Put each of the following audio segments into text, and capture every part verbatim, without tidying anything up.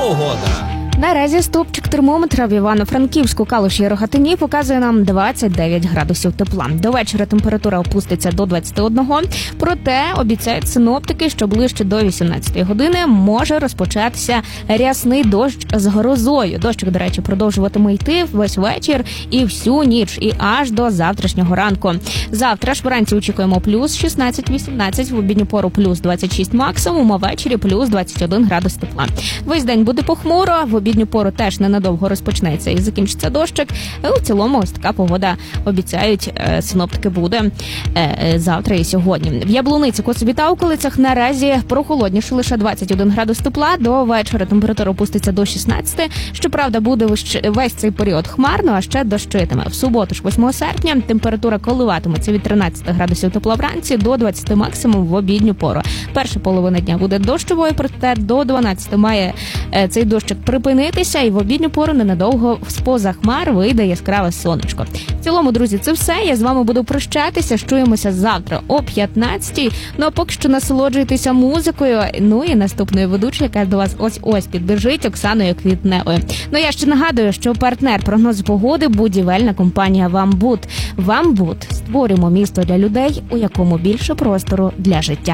погода. Наразі стопчик термометра в Івано-Франківську, Калуші і Рогатині показує нам двадцять дев'ять градусів тепла. До вечора температура опуститься до двадцять один. Проте обіцяють синоптики, що ближче до вісімнадцятої години може розпочатися рясний дощ з грозою. Дощик, до речі, продовжуватиме йти весь вечір і всю ніч, і аж до завтрашнього ранку. Завтра ж вранці очікуємо плюс шістнадцять-вісімнадцять, в обідню пору плюс двадцять шість максимум, а ввечері плюс двадцять один градус тепла. Весь день буде похмуро, в обідню пору теж ненадовго розпочнеться і закінчиться дощик. У цілому ось така погода, обіцяють синоптики, буде завтра і сьогодні. В Яблуниці, Коцубі та околицях наразі прохолодніше, лише двадцять один градус тепла. До вечора температура опуститься до шістнадцяти. Щоправда, буде весь цей період хмарно, а ще дощитиме. В суботу ж восьмого серпня температура коливатиметься від тринадцяти градусів тепла вранці до двадцяти максимум в обідню пору. Перша половина дня буде дощовою, проте до дванадцяти має цей дощик припинитися, і в обідню пору ненадовго з-поза хмар вийде яскраве сонечко. В цілому, друзі, це все. Я з вами буду прощатися. Чуємося завтра о п'ятнадцятій. Ну а поки що насолоджуйтеся музикою. Ну і наступною ведучою, яка до вас ось-ось підбіжить, Оксаною Квітневою. Ну я ще нагадую, що партнер прогнозу погоди – будівельна компанія «Вамбуд». «Вамбуд» – створюємо місто для людей, у якому більше простору для життя.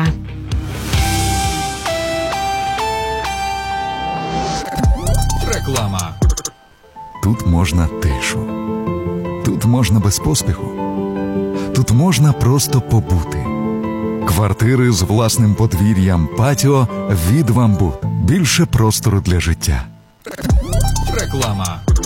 Реклама. Тут можна тишу. Тут можна без поспіху. Тут можна просто побути. Квартири з власним подвір'ям, патіо від «Вамбуд». Більше простору для життя. Реклама.